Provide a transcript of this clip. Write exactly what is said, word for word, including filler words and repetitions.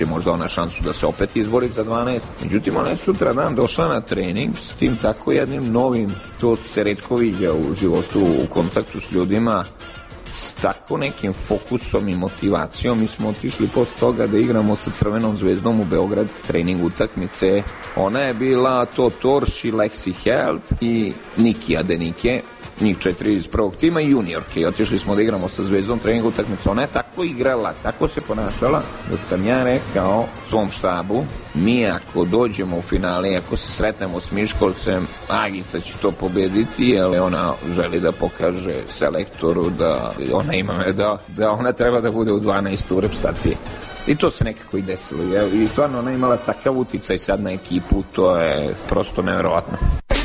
možda ona šansu da se opet izbori za dvanaest. Međutim, ona je sutra dan došla na trening s tim tako jednim novim, to se retko viđa u životu, u kontaktu s ljudima, s tako nekim fokusom i motivacijom. Mi smo otišli posle toga da igramo sa Crvenom zvezdom u Beograd, trening utakmice. Ona je bila to Torši, Lexi Held i Niki Adenike, njih četiri iz prvog tima i juniorke. Otišli smo da igramo sa Zvezdom trening utakmice. Ona je tako igrala, tako se ponašala da sam ja rekao svom štabu, mi ako dođemo u finale, ako se sretnemo s Miškolcem, Agica će to pobediti, jer ona želi da pokaže selektoru da ona ima da, da ona treba da bude u dvanaest u reprezentaciji. I to se nekako i desilo. I stvarno ona imala takav uticaj sad na ekipu, to je prosto neverovatno.